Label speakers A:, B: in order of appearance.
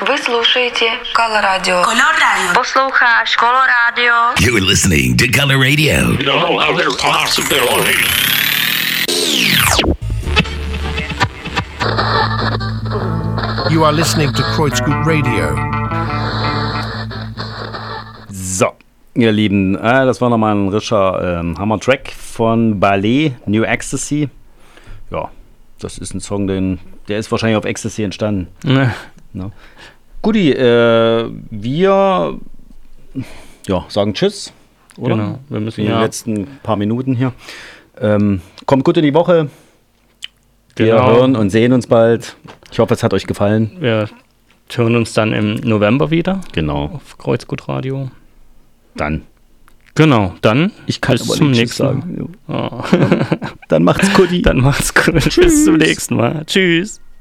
A: Вы слушаете Колорадио.
B: Posloucháš Coloradio.
C: You're listening to Color Radio.
D: No other possibility.
E: You are listening to Kreuzgut Radio.
F: So, ihr Lieben, das war nochmal ein rischer Hammer-Track von Ballet, New Ecstasy. Ja, das ist ein Song, der ist wahrscheinlich auf Ecstasy entstanden. No. Guti, wir sagen Tschüss, oder?
G: Genau, wir müssen
F: in den letzten paar Minuten hier. Kommt gut in die Woche. Wir hören und sehen uns bald. Ich hoffe, es hat euch gefallen.
G: Wir hören uns dann im November wieder.
F: Genau.
G: Auf Kreuzgut Radio.
F: Dann.
G: Genau, dann.
F: Ich kann
G: bis
F: aber
G: zum
F: nicht
G: nächsten
F: sagen.
G: Mal. Oh.
F: Dann macht's gut.
G: Dann macht's gut. Bis zum nächsten Mal. Tschüss.